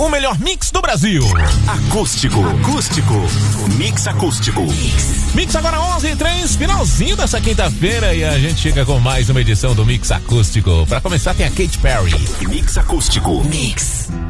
o melhor mix do Brasil. Acústico. Mix acústico. Mix agora 11h03, finalzinho dessa quinta-feira e a gente chega com mais uma edição do Mix Acústico. Pra começar tem a Katy Perry. Mix acústico. Mix.